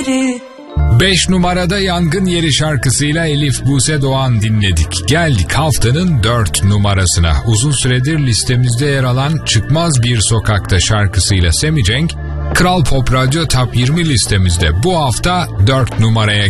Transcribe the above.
5 numarada Yangın Yeri şarkısıyla Elif Buse Doğan dinledik. Geldik haftanın 4 numarasına. Uzun süredir listemizde yer alan Çıkmaz Bir Sokakta şarkısıyla Semi Cenk, Kral Pop Radyo Top 20 listemizde bu hafta 4 numaraya